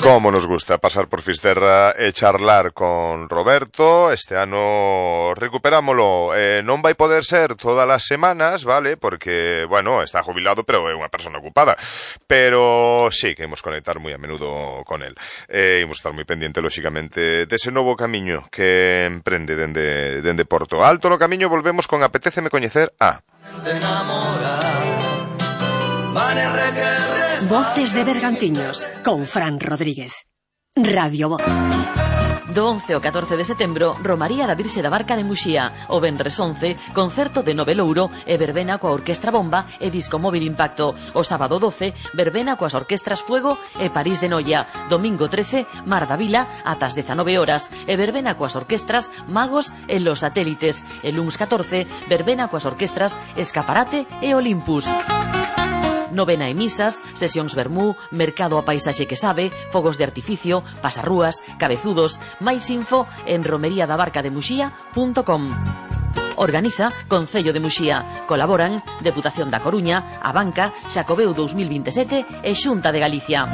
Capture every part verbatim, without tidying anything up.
Como nos gusta pasar por Fisterra e charlar con Roberto. Este ano recuperámolo. Eh, non vai poder ser todas as semanas, vale? Porque, bueno, está jubilado, pero é unha persona ocupada. Pero sí que imos conectar moi a menudo con el. E eh, imos estar moi pendiente, lóxicamente, dese novo camiño que emprende dende, dende Porto Alto. No camiño volvemos con Apetéceme coñecer a... Voces de Bergantiños, con Fran Rodríguez. Radio Voz. Do once ao catorce de setembro, Romaría da Virxe da Barca de Muxía. O venres once, concerto de Novelouro e verbena coa Orquestra Bomba e Disco Móvil Impacto. O sábado doce, verbena coas orquestras Fuego e París de Noia. Domingo trece, Mar da Vila, ata as dezanove horas, e verbena coas orquestras Magos e Los Satélites. E luns catorce, verbena coas orquestras Escaparate e Olympus. Novena e misas, sesións vermú, mercado a paisaxe que sabe, fogos de artificio, pasarrúas, cabezudos. Máis info en romería da barca de muxía punto com. Organiza Concello de Muxía. Colaboran Deputación da Coruña, a Banca, Xacobeu dous mil vinte e sete e Xunta de Galicia.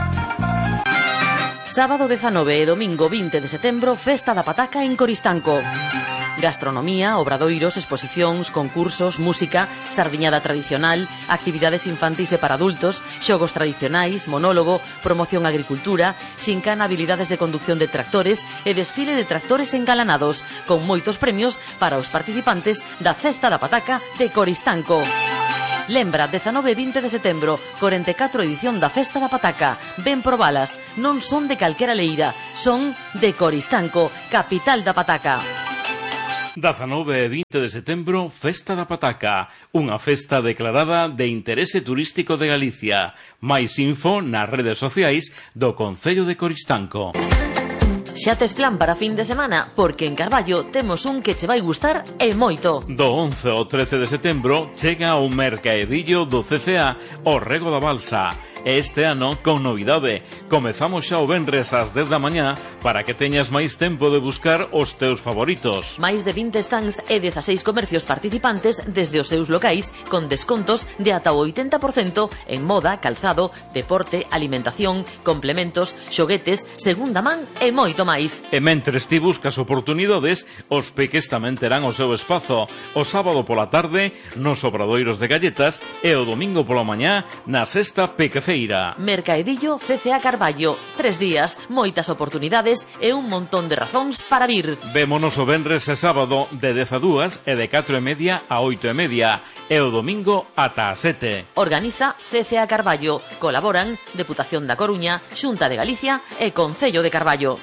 Sábado dezanove e domingo vinte de setembro, Festa da Pataca en Coristanco. Gastronomía, obradoiros, exposicións, concursos, música, sardiñada tradicional, actividades infantis e para adultos, xogos tradicionais, monólogo, promoción agricultura, xincana, habilidades de conducción de tractores e desfile de tractores engalanados, con moitos premios para os participantes da Festa da Pataca de Coristanco. Lembra, dezanove e vinte de setembro, corenta e catro edición da Festa da Pataca. Ven probalas, non son de calquera leira, son de Coristanco, capital da Pataca. dezanove e vinte de setembro, Festa da Pataca, unha festa declarada de interese turístico de Galicia. Máis info nas redes sociais do Concello de Coristanco. Xa tes plan para fin de semana? Porque en Carballo temos un que che vai gustar e moito. Do once ao trece de setembro chega o mercaedillo do C C A o Rego da Balsa. Este ano, con novidade, comezamos xa o venres ás dez da mañá para que teñas máis tempo de buscar os teus favoritos. Máis de vinte stands e dezaseis comercios participantes desde os seus locais con descontos de ata o oitenta por cento en moda, calzado, deporte, alimentación, complementos, xoguetes, segunda man e moito máis. E mentres ti buscas oportunidades, os peques tamén terán o seu espazo. O sábado pola tarde, nos obradoiros de galletas e o domingo pola mañá, na sexta pequefeira. Mercaedillo C C A Carballo. Tres días, moitas oportunidades e un montón de razóns para vir. Vémonos o venres e sábado de dez a dúas e de catro e media a oito e media. E o domingo ata a sete. Organiza C C A Carballo. Colaboran Deputación da Coruña, Xunta de Galicia e Concello de Carballo.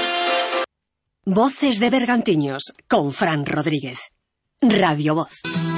Voces de Bergantiños, con Fran Rodríguez. Radio Voz.